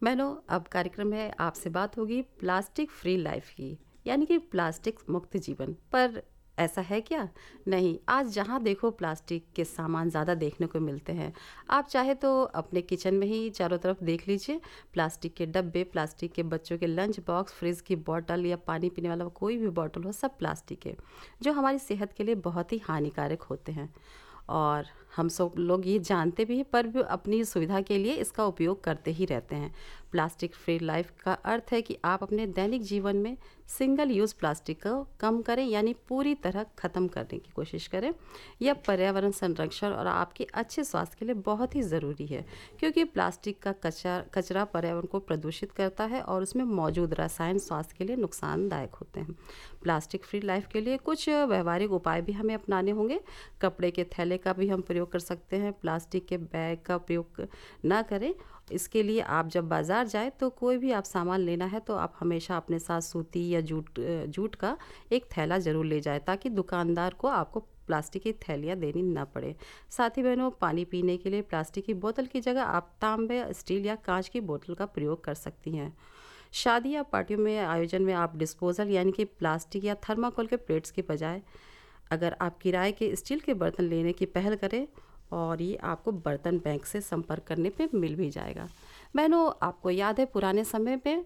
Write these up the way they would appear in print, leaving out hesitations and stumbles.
मैंनो अब कार्यक्रम में आपसे बात होगी प्लास्टिक फ्री लाइफ की, यानी कि प्लास्टिक मुक्त जीवन पर। ऐसा है क्या? नहीं, आज जहाँ देखो प्लास्टिक के सामान ज़्यादा देखने को मिलते हैं। आप चाहे तो अपने किचन में ही चारों तरफ देख लीजिए। प्लास्टिक के डब्बे, प्लास्टिक के बच्चों के लंच बॉक्स, फ्रिज की बॉटल या पानी पीने वाला कोई भी बॉटल हो, सब प्लास्टिक है, जो हमारी सेहत के लिए बहुत ही हानिकारक होते हैं। और हम सब लोग ये जानते भी हैं, पर भी अपनी सुविधा के लिए इसका उपयोग करते ही रहते हैं। प्लास्टिक फ्री लाइफ का अर्थ है कि आप अपने दैनिक जीवन में सिंगल यूज़ प्लास्टिक को कम करें, यानी पूरी तरह ख़त्म करने की कोशिश करें। यह पर्यावरण संरक्षण और आपके अच्छे स्वास्थ्य के लिए बहुत ही ज़रूरी है, क्योंकि प्लास्टिक का कचरा कचरा पर्यावरण को प्रदूषित करता है और उसमें मौजूद रसायन स्वास्थ्य के लिए नुकसानदायक होते हैं। प्लास्टिक फ्री लाइफ के लिए कुछ व्यवहारिक उपाय भी हमें अपनाने होंगे। कपड़े के थैले का भी हम प्रयोग कर सकते हैं, प्लास्टिक के बैग का प्रयोग ना करें। इसके लिए आप जब बाज़ार जाएँ तो कोई भी आप सामान लेना है तो आप हमेशा अपने साथ सूती या जूट का एक थैला ज़रूर ले जाएँ, ताकि दुकानदार को आपको प्लास्टिक की थैलियाँ देनी ना पड़े। साथ ही बहनों, पानी पीने के लिए प्लास्टिक की बोतल की जगह आप तांबे, स्टील या कांच की बोतल का प्रयोग कर सकती हैं। शादी या पार्टियों में आयोजन में आप डिस्पोजल, यानी कि प्लास्टिक या थर्माकोल के प्लेट्स के बजाय अगर आप किराए के स्टील के बर्तन लेने की पहल करें, और ये आपको बर्तन बैंक से संपर्क करने पे मिल भी जाएगा। बहनों, आपको याद है पुराने समय में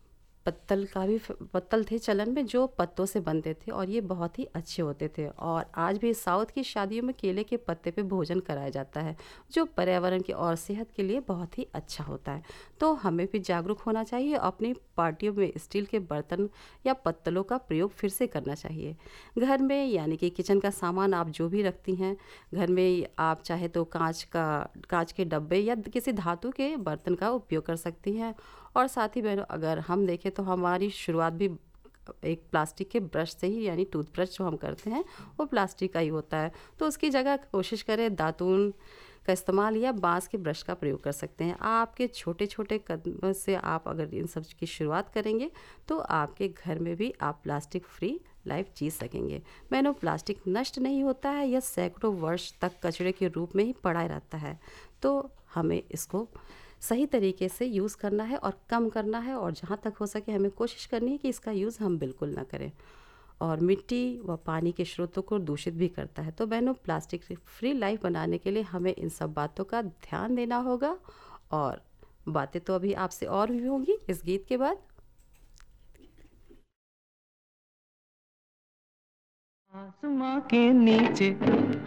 पत्तल थे चलन में, जो पत्तों से बनते थे और ये बहुत ही अच्छे होते थे। और आज भी साउथ की शादियों में केले के पत्ते पे भोजन कराया जाता है, जो पर्यावरण की और सेहत के लिए बहुत ही अच्छा होता है। तो हमें भी जागरूक होना चाहिए, अपनी पार्टियों में स्टील के बर्तन या पत्तलों का प्रयोग फिर से करना चाहिए। घर में, यानी कि किचन का सामान आप जो भी रखती हैं, घर में आप चाहे तो कांच के डब्बे या किसी धातु के बर्तन का उपयोग कर सकती हैं। और साथ ही बहनों, अगर हम देखें तो हमारी शुरुआत भी एक प्लास्टिक के ब्रश से ही, यानी टूथब्रश जो हम करते हैं वो प्लास्टिक का ही होता है। तो उसकी जगह कोशिश करें दातून का इस्तेमाल या बांस के ब्रश का प्रयोग कर सकते हैं। आपके छोटे छोटे कदम से आप अगर इन सब की शुरुआत करेंगे तो आपके घर में भी आप प्लास्टिक फ्री लाइफ जी सकेंगे। मैंने प्लास्टिक नष्ट नहीं होता है, यह सैकड़ों वर्ष तक कचरे के रूप में ही पड़ा रहता है। तो हमें इसको सही तरीके से यूज़ करना है और कम करना है, और जहाँ तक हो सके हमें कोशिश करनी है कि इसका यूज़ हम बिल्कुल ना करें। और मिट्टी व पानी के स्रोतों को दूषित भी करता है। तो बहनों, प्लास्टिक फ्री लाइफ बनाने के लिए हमें इन सब बातों का ध्यान देना होगा। और बातें तो अभी आपसे और भी होंगी इस गीत के बाद। आसमां के नीचे